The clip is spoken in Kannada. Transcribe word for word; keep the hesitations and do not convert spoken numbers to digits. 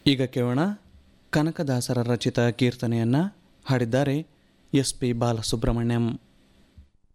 ಈಗ ಕೇಳೋಣ ಕನಕದಾಸರ ರಚಿತ ಕೀರ್ತನೆಯನ್ನು ಹಾಡಿದ್ದಾರೆ ಎಸ್ ಪಿ ಬಾಲಸುಬ್ರಹ್ಮಣ್ಯಂ.